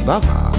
bavá.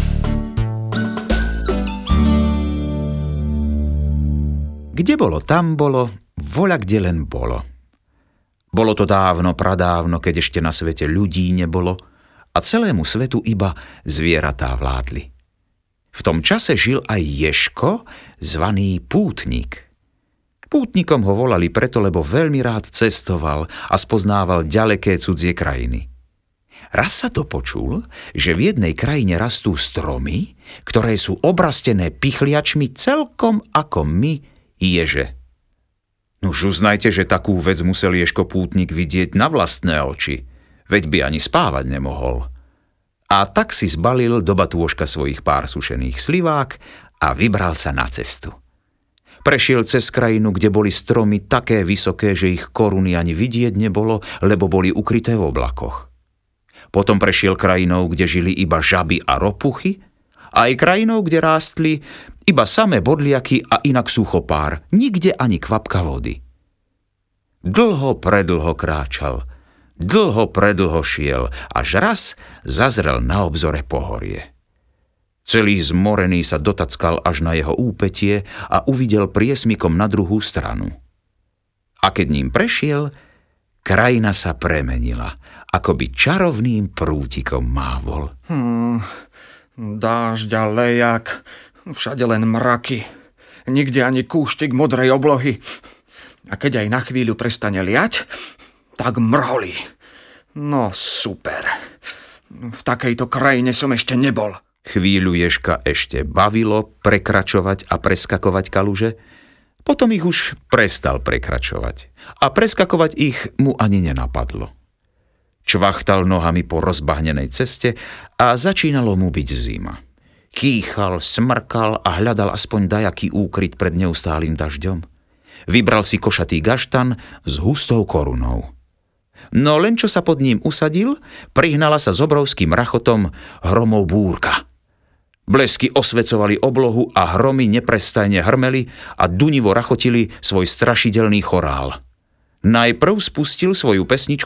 Kde bolo, tam bolo, voľa kde len bolo. Bolo to dávno, pradávno, keď ešte na svete ľudí nebolo a celému svetu iba zvieratá vládli. V tom čase žil aj Ježko, zvaný Pútnik. Pútnikom ho volali preto, lebo veľmi rád cestoval a spoznával ďaleké cudzie krajiny. Raz sa dopočul, že v jednej krajine rastú stromy, ktoré sú obrastené pichliačmi celkom ako my, ježe. Nuž uznajte, že takú vec musel Ježko Pútnik vidieť na vlastné oči, veď by ani spávať nemohol. A tak si zbalil do batôžka svojich pár sušených slivák a vybral sa na cestu. Prešiel cez krajinu, kde boli stromy také vysoké, že ich koruny ani vidieť nebolo, lebo boli ukryté v oblakoch. Potom prešiel krajinou, kde žili iba žaby a ropuchy, a aj krajinou, kde rástli iba samé bodliaky a inak suchopár, nikde ani kvapka vody. Dlho predlho kráčal, dlho predlho šiel, až raz zazrel na obzore pohorie. Celý zmorený sa dotackal až na jeho úpätie a uvidel priesmikom na druhú stranu. A keď ním prešiel, krajina sa premenila, ako by čarovným prútikom mávol. Dážď a lejak, všade len mraky, nikde ani kúštik modrej oblohy. A keď aj na chvíľu prestane liať, tak mrholí. No super, v takejto krajine som ešte nebol. Chvíľu Ježka ešte bavilo prekračovať a preskakovať kaluže, potom ich už prestal prekračovať a preskakovať ich mu ani nenapadlo. Čvachtal nohami po rozbahnenej ceste a začínalo mu byť zima. Kýchal, smrkal a hľadal aspoň dajaký úkryt pred neustálým dažďom. Vybral si košatý gaštan s hustou korunou. No len čo sa pod ním usadil, prihnala sa s obrovským rachotom hromov búrka. Blesky osvecovali oblohu a hromy neprestajne hrmeli a dunivo rachotili svoj strašidelný chorál. Najprv spustil svoju pesničku